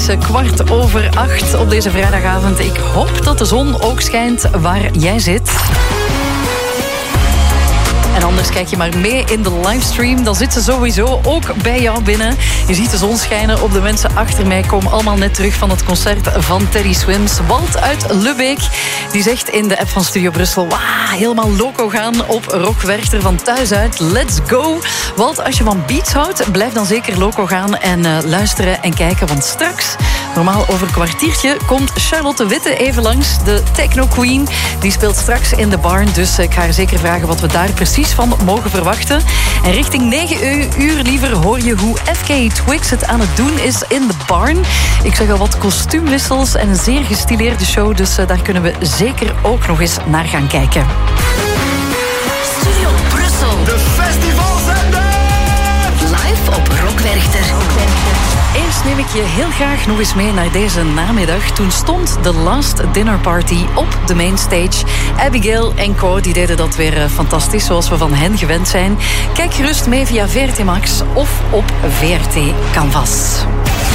is 7:15 op deze vrijdagavond. Ik hoop dat de zon ook schijnt waar jij zit. En anders kijk je maar mee in de livestream. Dan zit ze sowieso ook bij jou binnen. Je ziet de zon schijnen op de mensen achter mij. Komen allemaal net terug van het concert van Teddy Swims. Walt uit Lubbeek. Die zegt in de app van Studio Brussel... Wauw, helemaal loco gaan op Rock Werchter van thuis uit. Let's go. Walt, als je van beats houdt, blijf dan zeker loco gaan en luisteren en kijken. Want straks, normaal over een kwartiertje, komt Charlotte Witte even langs. De Techno Queen. Die speelt straks in de Barn. Dus ik ga haar zeker vragen wat we daar precies van mogen verwachten. En richting 9 uur liever hoor je hoe FK Twigs het aan het doen is in de Barn. Ik zeg al wat kostuumwissels en een zeer gestileerde show. Dus daar kunnen we zeker ook nog eens naar gaan kijken. Studio Brussel. De festivalzender. Live op Rock Werchter. Eerst neem ik je heel graag nog eens mee naar deze namiddag. Toen stond The Last Dinner Party op de mainstage. Abigail en Co die deden dat weer fantastisch, zoals we van hen gewend zijn. Kijk gerust mee via VRT Max of op VRT Canvas.